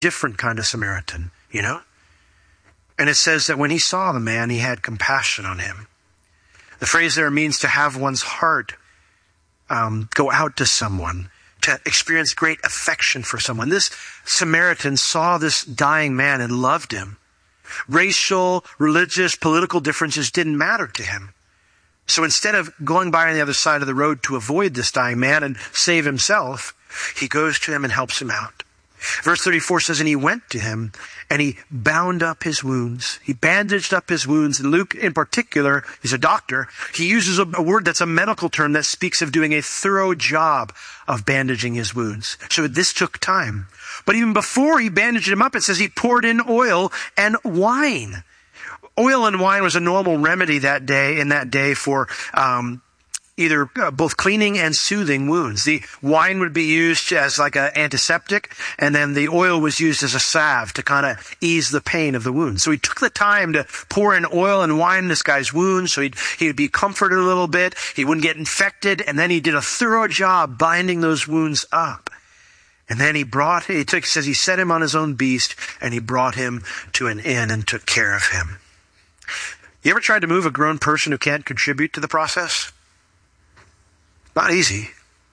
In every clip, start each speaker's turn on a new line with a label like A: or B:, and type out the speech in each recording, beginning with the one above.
A: different kind of Samaritan, you know? And it says that when he saw the man, he had compassion on him. The phrase there means to have one's heart go out to someone, to experience great affection for someone. This Samaritan saw this dying man and loved him. Racial, religious, political differences didn't matter to him. So instead of going by on the other side of the road to avoid this dying man and save himself, he goes to him and helps him out. Verse 34 says, and he went to him and he bound up his wounds. He bandaged up his wounds. And Luke in particular, he's a doctor. He uses a word that's a medical term that speaks of doing a thorough job of bandaging his wounds. So this took time. But even before he bandaged him up, it says he poured in oil and wine. Oil and wine was a normal remedy that day for either both cleaning and soothing wounds. The wine would be used as like an antiseptic, and then the oil was used as a salve to kind of ease the pain of the wound. So he took the time to pour in oil and wine in this guy's wounds so he'd be comforted a little bit, he wouldn't get infected, and then he did a thorough job binding those wounds up. And then he says he set him on his own beast, and he brought him to an inn and took care of him. You ever tried to move a grown person who can't contribute to the process? Not easy.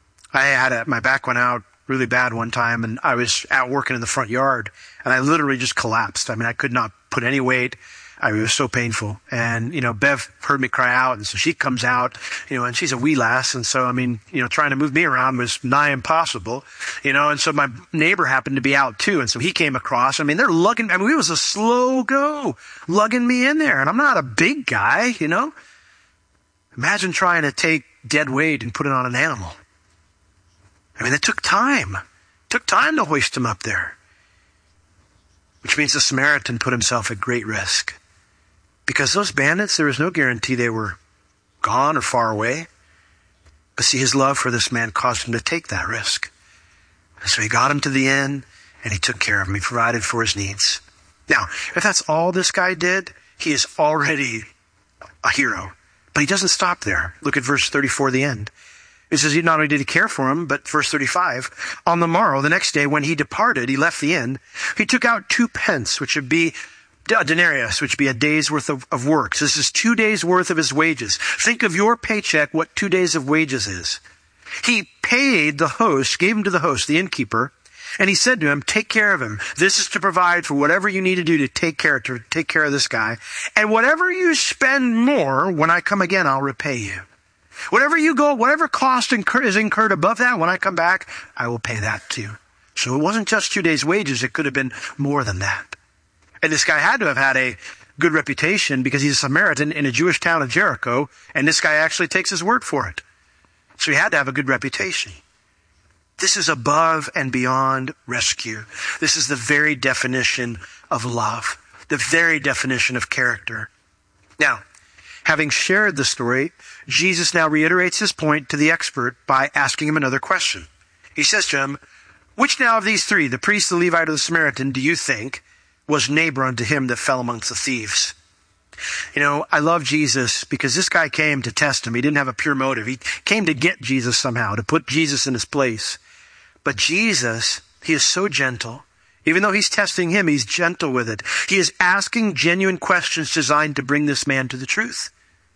A: My back went out really bad one time, and I was out working in the front yard, and I literally just collapsed. I mean, I could not put any weight. It was so painful. And, Bev heard me cry out, and so she comes out, and she's a wee lass, and so, trying to move me around was nigh impossible, and so my neighbor happened to be out too, and so he came across. They're lugging, it was a slow go, lugging me in there, and I'm not a big guy, Imagine trying to take dead weight and put it on an animal. It took time. It took time to hoist him up there. Which means the Samaritan put himself at great risk. Because those bandits, there was no guarantee they were gone or far away. But see, his love for this man caused him to take that risk. And so he got him to the inn, and he took care of him. He provided for his needs. Now, if that's all this guy did, he is already a hero. But he doesn't stop there. Look at verse 34, the end. It says, not only did he care for him, but verse 35, on the morrow, the next day, when he departed, he left the inn, he took out 2 pence, which would be a denarius, which would be a day's worth of work. So this is 2 days worth of his wages. Think of your paycheck, what 2 days of wages is. He paid the host, gave him to the host, the innkeeper, and he said to him, take care of him. This is to provide for whatever you need to do to take care of this guy. And whatever you spend more, when I come again, I'll repay you. Whatever cost is incurred above that, when I come back, I will pay that too. So it wasn't just 2 days' wages. It could have been more than that. And this guy had to have had a good reputation because he's a Samaritan in a Jewish town of Jericho, and this guy actually takes his word for it. So he had to have a good reputation. This is above and beyond rescue. This is the very definition of love, the very definition of character. Now, having shared the story, Jesus now reiterates his point to the expert by asking him another question. He says to him, which now of these three, the priest, the Levite, or the Samaritan, do you think was neighbor unto him that fell amongst the thieves? I love Jesus because this guy came to test him. He didn't have a pure motive. He came to get Jesus somehow, to put Jesus in his place. But Jesus, he is so gentle. Even though he's testing him, he's gentle with it. He is asking genuine questions designed to bring this man to the truth.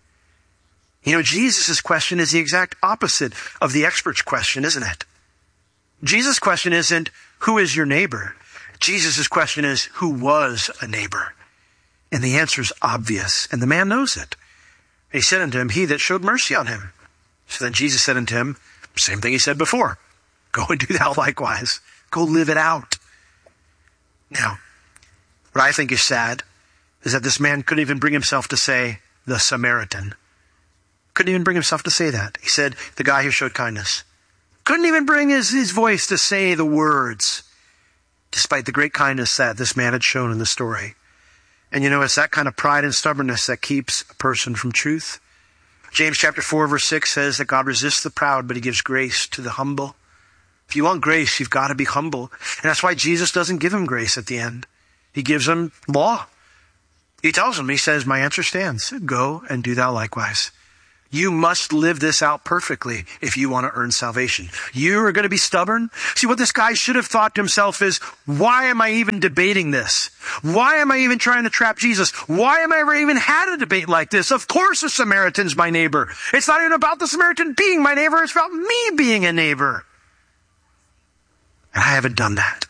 A: Jesus' question is the exact opposite of the expert's question, isn't it? Jesus' question isn't, who is your neighbor? Jesus' question is, who was a neighbor? And the answer is obvious, and the man knows it. And he said unto him, he that showed mercy on him. So then Jesus said unto him, same thing he said before. Go and do thou likewise. Go live it out. Now, what I think is sad is that this man couldn't even bring himself to say the Samaritan. Couldn't even bring himself to say that. He said the guy who showed kindness. Couldn't even bring his voice to say the words, despite the great kindness that this man had shown in the story. And it's that kind of pride and stubbornness that keeps a person from truth. James chapter 4 verse 6 says that God resists the proud, but he gives grace to the humble. If you want grace, you've got to be humble. And that's why Jesus doesn't give him grace at the end. He gives him law. He tells him, he says, my answer stands. Go and do thou likewise. You must live this out perfectly if you want to earn salvation. You are going to be stubborn. See, what this guy should have thought to himself is, why am I even debating this? Why am I even trying to trap Jesus? Why am I ever even had a debate like this? Of course the Samaritan's my neighbor. It's not even about the Samaritan being my neighbor. It's about me being a neighbor. And I haven't done that.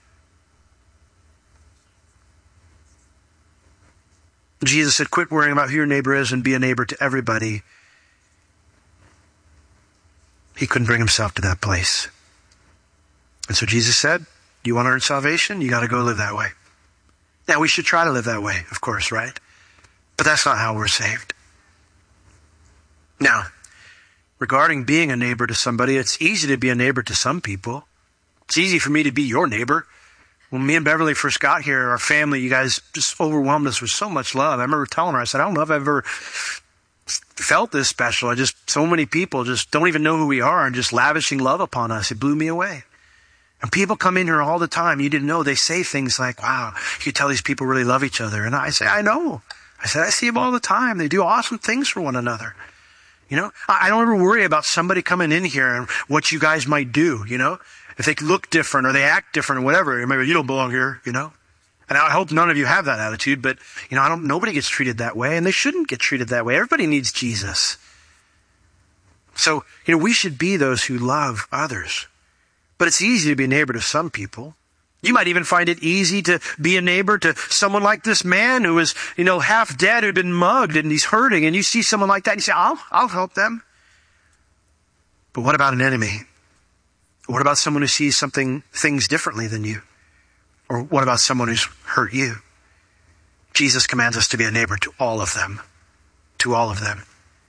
A: Jesus said, quit worrying about who your neighbor is and be a neighbor to everybody. He couldn't bring himself to that place. And so Jesus said, you want to earn salvation? You got to go live that way. Now, we should try to live that way, of course, right? But that's not how we're saved. Now, regarding being a neighbor to somebody, it's easy to be a neighbor to some people. It's easy for me to be your neighbor. When me and Beverly first got here, our family, you guys just overwhelmed us with so much love. I remember telling her, I said, I don't know if I've ever felt this special. So many people just don't even know who we are and just lavishing love upon us. It blew me away. And people come in here all the time. You didn't know. They say things like, wow, you can tell these people really love each other. And I say, I know. I said, I see them all the time. They do awesome things for one another. You know, I don't ever worry about somebody coming in here and what you guys might do, you know. If they look different or they act different or whatever, maybe you don't belong here, you know. And I hope none of you have that attitude, but, you know, nobody gets treated that way, and they shouldn't get treated that way. Everybody needs Jesus. So, you know, we should be those who love others. But it's easy to be a neighbor to some people. You might even find it easy to be a neighbor to someone like this man who is, you know, half dead, who'd been mugged, and he's hurting, and you see someone like that, and you say, I'll help them. But what about an enemy? What about someone who sees things differently than you? Or what about someone who's hurt you? Jesus commands us to be a neighbor to all of them. To all of them.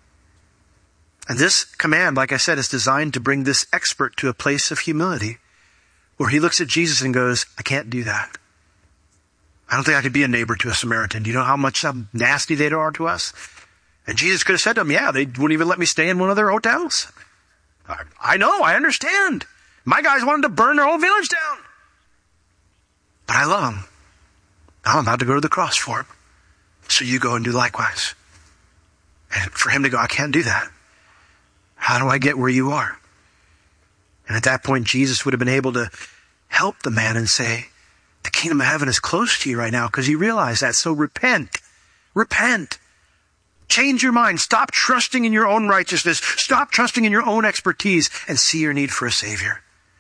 A: And this command, like I said, is designed to bring this expert to a place of humility where he looks at Jesus and goes, I can't do that. I don't think I could be a neighbor to a Samaritan. Do you know how nasty they are to us? And Jesus could have said to them, yeah, they wouldn't even let me stay in one of their hotels. I know, I understand. My guys wanted to burn their whole village down. But I love them. I'm about to go to the cross for him. So you go and do likewise. And for him to go, I can't do that. How do I get where you are? And at that point, Jesus would have been able to help the man and say, the kingdom of heaven is close to you right now, because he realized that. So repent. Repent. Change your mind. Stop trusting in your own righteousness. Stop trusting in your own expertise and see your need for a Savior.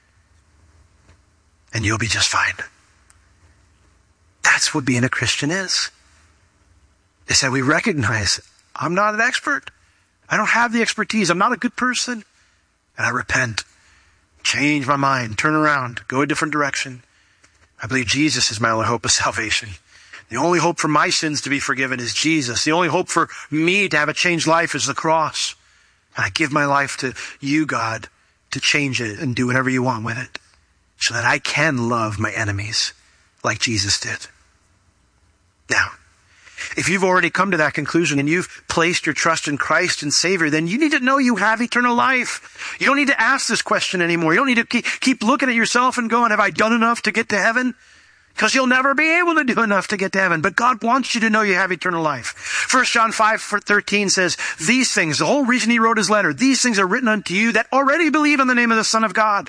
A: And you'll be just fine. That's what being a Christian is. They said, we recognize I'm not an expert. I don't have the expertise. I'm not a good person. And I repent. Change my mind. Turn around. Go a different direction. I believe Jesus is my only hope of salvation. The only hope for my sins to be forgiven is Jesus. The only hope for me to have a changed life is the cross. And I give my life to you, God, to change it and do whatever you want with it, so that I can love my enemies like Jesus did. Now, if you've already come to that conclusion and you've placed your trust in Christ and Savior, then you need to know you have eternal life. You don't need to ask this question anymore. You don't need to keep looking at yourself and going, have I done enough to get to heaven? Because you'll never be able to do enough to get to heaven. But God wants you to know you have eternal life. 1 John 5:13 says, these things, the whole reason he wrote his letter, these things are written unto you that already believe in the name of the Son of God,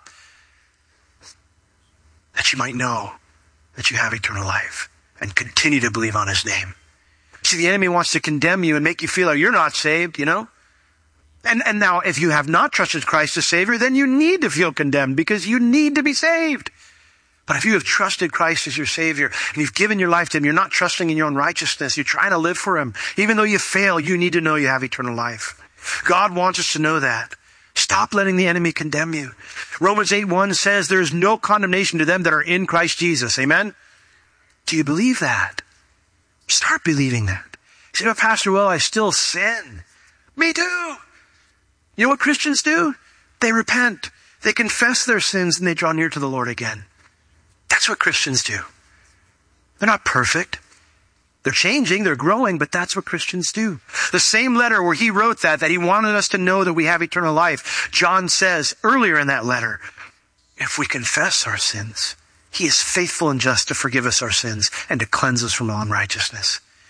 A: that you might know that you have eternal life and continue to believe on his name. See, the enemy wants to condemn you and make you feel like you're not saved, you know? And now, if you have not trusted Christ as Savior, then you need to feel condemned because you need to be saved. But if you have trusted Christ as your Savior and you've given your life to him, you're not trusting in your own righteousness. You're trying to live for him. Even though you fail, you need to know you have eternal life. God wants us to know that. Stop letting the enemy condemn you. Romans 8:1 says there is no condemnation to them that are in Christ Jesus. Amen? Do you believe that? Start believing that. You say, but Pastor, well, I still sin. Me too. You know what Christians do? They repent. They confess their sins and they draw near to the Lord again. That's what Christians do. They're not perfect. They're changing, they're growing, but that's what Christians do. The same letter where he wrote that he wanted us to know that we have eternal life, John says earlier in that letter, if we confess our sins, he is faithful and just to forgive us our sins and to cleanse us from all unrighteousness.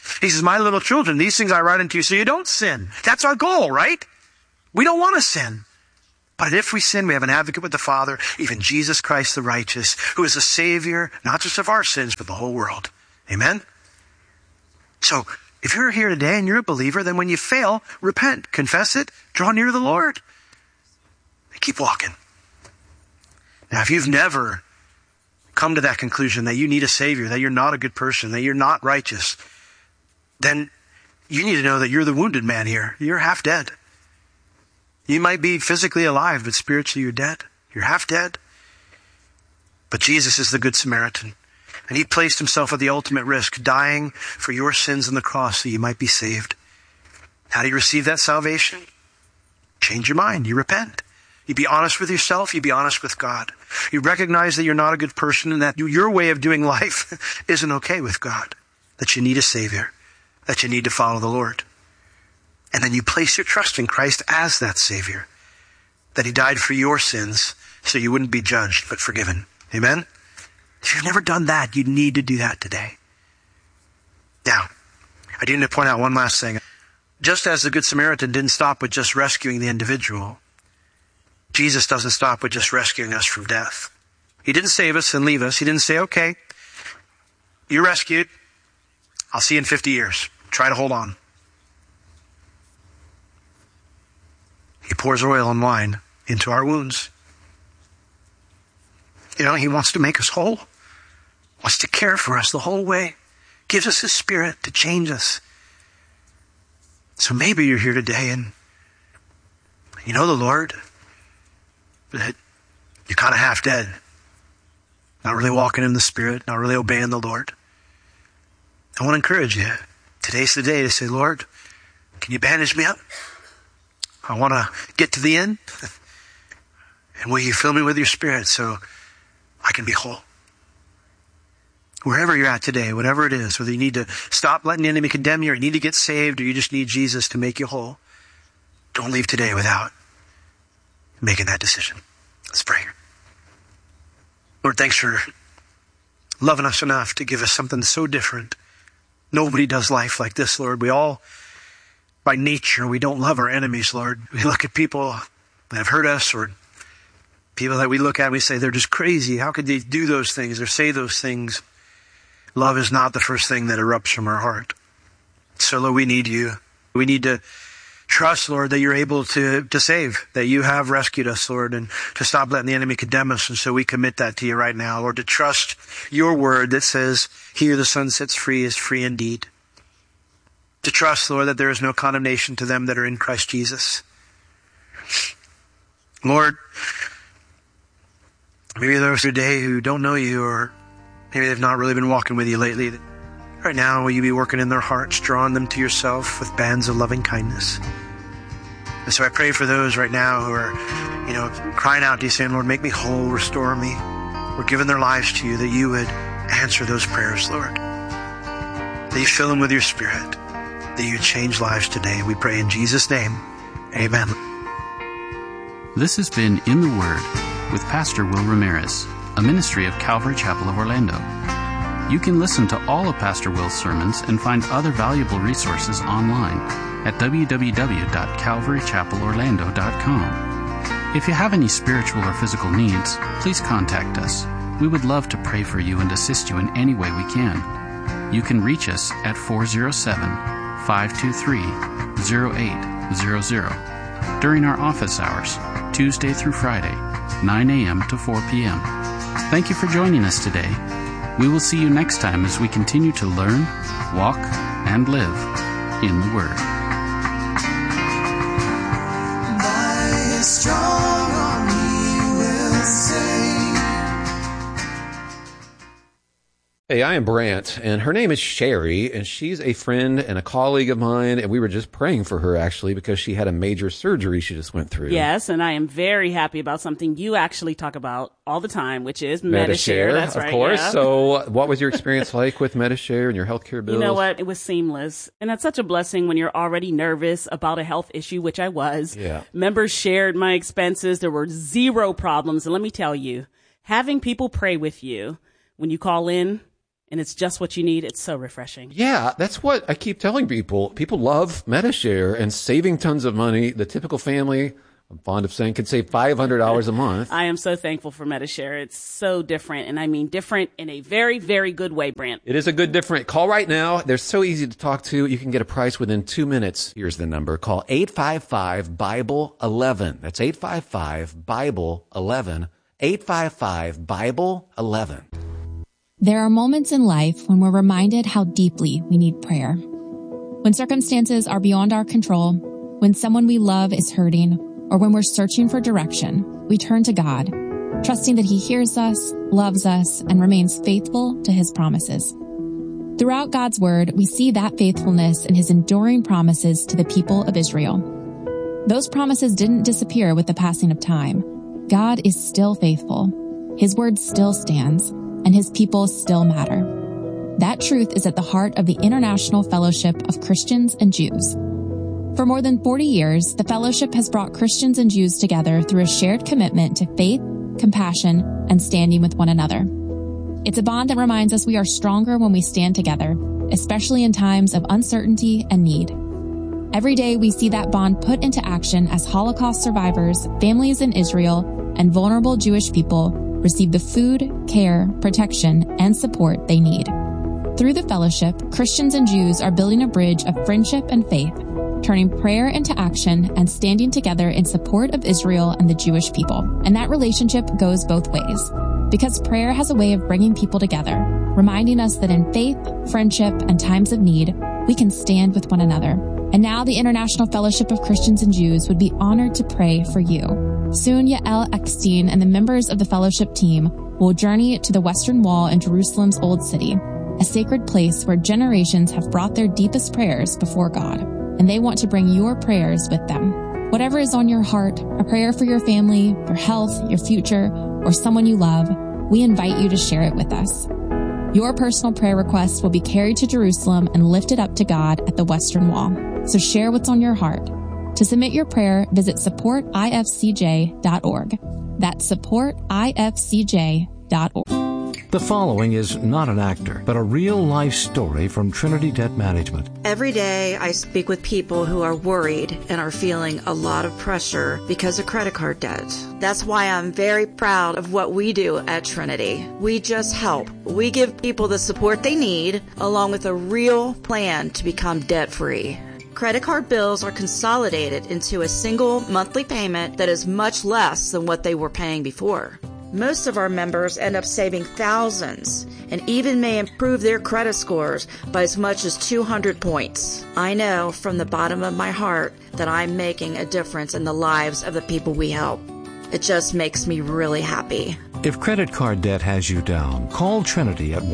A: He says, my little children, these things I write unto you so you don't sin. That's our goal, right? We don't want to sin. But if we sin, we have an advocate with the Father, even Jesus Christ the righteous, who is a Savior, not just of our sins, but the whole world. Amen? So, if you're here today and you're a believer, then when you fail, repent, confess it, draw near to the Lord, and keep walking. Now, if you've never come to that conclusion that you need a Savior, that you're not a good person, that you're not righteous, then you need to know that you're the wounded man here. You're half dead. You might be physically alive, but spiritually you're dead. You're half dead. But Jesus is the Good Samaritan. And he placed himself at the ultimate risk, dying for your sins on the cross so you might be saved. How do you receive that salvation? Change your mind. You repent. You be honest with yourself. You be honest with God. You recognize that you're not a good person and that your way of doing life isn't okay with God. That you need a Savior. That you need to follow the Lord. And then you place your trust in Christ as that Savior. That he died for your sins so you wouldn't be judged but forgiven. Amen? If you've never done that, you need to do that today. Now, I do need to point out one last thing. Just as the Good Samaritan didn't stop with just rescuing the individual, Jesus doesn't stop with just rescuing us from death. He didn't save us and leave us. He didn't say, okay, you're rescued. I'll see you in 50 years. Try to hold on. He pours oil and wine into our wounds. You know, he wants to make us whole. Wants to care for us the whole way. Gives us his Spirit to change us. So maybe you're here today and you know the Lord, but you're kind of half dead. Not really walking in the Spirit, not really obeying the Lord. I want to encourage you. Today's the day to say, Lord, can you bandage me up? I want to get to the end. And will you fill me with your Spirit so I can be whole? Wherever you're at today, whatever it is, whether you need to stop letting the enemy condemn you, or you need to get saved, or you just need Jesus to make you whole, don't leave today without making that decision. Let's pray. Lord, thanks for loving us enough to give us something so different. Nobody does life like this, Lord. We all, by nature, we don't love our enemies, Lord. We look at people that have hurt us, or people that we look at and we say, they're just crazy. How could they do those things or say those things? Love is not the first thing that erupts from our heart. So, Lord, we need you. We need to trust, Lord, that you're able to save, that you have rescued us, Lord, and to stop letting the enemy condemn us. And so we commit that to you right now, Lord, to trust your word that says, here the Son sets free is free indeed. To trust, Lord, that there is no condemnation to them that are in Christ Jesus. Lord, maybe there's today who don't know you, or maybe they've not really been walking with you lately. Right now, will you be working in their hearts, drawing them to yourself with bands of loving kindness? And so I pray for those right now who are, crying out to you, saying, Lord, make me whole, restore me. We're giving their lives to you, that you would answer those prayers, Lord. That you fill them with your Spirit, that you change lives today. We pray in Jesus' name. Amen.
B: This has been In the Word with Pastor Will Ramirez, a ministry of Calvary Chapel of Orlando. You can listen to all of Pastor Will's sermons and find other valuable resources online at www.calvarychapelorlando.com. If you have any spiritual or physical needs, please contact us. We would love to pray for you and assist you in any way we can. You can reach us at 407-523-0800 during our office hours, Tuesday through Friday, 9 a.m. to 4 p.m. Thank you for joining us today. We will see you next time as we continue to learn, walk, and live in the Word. By His strong arm He will save.
C: Hey, I am Brant, and her name is Sherry, and she's a friend and a colleague of mine, and we were just praying for her, actually, because she had a major surgery she just went through.
D: Yes, and I am very happy about something you actually talk about all the time, which is Medi-Share. That's right,
C: of course.
D: Yeah.
C: So what was your experience like with Medi-Share and your healthcare bills?
D: You know what? It was seamless. And that's such a blessing when you're already nervous about a health issue, which I was.
C: Yeah.
D: Members shared my expenses. There were zero problems. And let me tell you, having people pray with you when you call in and it's just what you need. It's so refreshing.
C: Yeah, that's what I keep telling people. People love Medi-Share and saving tons of money. The typical family, I'm fond of saying, could save $500 a month.
D: I am so thankful for Medi-Share. It's so different, and I mean different in a very, very good way, Brant.
C: It is a good different. Call right now. They're so easy to talk to. You can get a price within 2 minutes. Here's the number. Call 855-BIBLE-11. That's 855-BIBLE-11. 855-BIBLE-11.
E: There are moments in life when we're reminded how deeply we need prayer. When circumstances are beyond our control, when someone we love is hurting, or when we're searching for direction, we turn to God, trusting that He hears us, loves us, and remains faithful to His promises. Throughout God's Word, we see that faithfulness in His enduring promises to the people of Israel. Those promises didn't disappear with the passing of time. God is still faithful. His Word still stands, and His people still matter. That truth is at the heart of the International Fellowship of Christians and Jews. For more than 40 years, the fellowship has brought Christians and Jews together through a shared commitment to faith, compassion, and standing with one another. It's a bond that reminds us we are stronger when we stand together, especially in times of uncertainty and need. Every day we see that bond put into action as Holocaust survivors, families in Israel, and vulnerable Jewish people receive the food, care, protection, and support they need. Through the fellowship, Christians and Jews are building a bridge of friendship and faith, turning prayer into action and standing together in support of Israel and the Jewish people. And that relationship goes both ways, because prayer has a way of bringing people together, reminding us that in faith, friendship, and times of need, we can stand with one another. And now the International Fellowship of Christians and Jews would be honored to pray for you. Soon, Yael Eckstein and the members of the fellowship team will journey to the Western Wall in Jerusalem's Old City, a sacred place where generations have brought their deepest prayers before God, and they want to bring your prayers with them. Whatever is on your heart, a prayer for your family, your health, your future, or someone you love, we invite you to share it with us. Your personal prayer requests will be carried to Jerusalem and lifted up to God at the Western Wall. So share what's on your heart. To submit your prayer, visit supportifcj.org. That's supportifcj.org.
F: The following is not an actor, but a real-life story from Trinity Debt Management.
G: Every day I speak with people who are worried and are feeling a lot of pressure because of credit card debt. That's why I'm very proud of what we do at Trinity. We just help. We give people the support they need, along with a real plan to become debt-free. Credit card bills are consolidated into a single monthly payment that is much less than what they were paying before. Most of our members end up saving thousands and even may improve their credit scores by as much as 200 points. I know from the bottom of my heart that I'm making a difference in the lives of the people we help. It just makes me really happy.
F: If credit card debt has you down, call Trinity at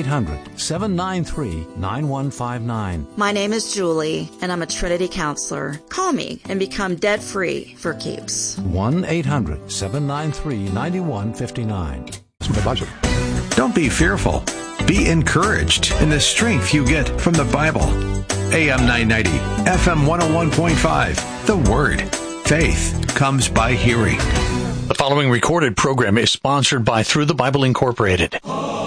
F: 1-800-793-9159.
G: My name is Julie, and I'm a Trinity counselor. Call me and become debt-free for keeps.
F: 1-800-793-9159.
H: The budget. Don't be fearful. Be encouraged in the strength you get from the Bible. AM 990, FM 101.5. The Word. Faith comes by hearing.
I: The following recorded program is sponsored by Through the Bible Incorporated.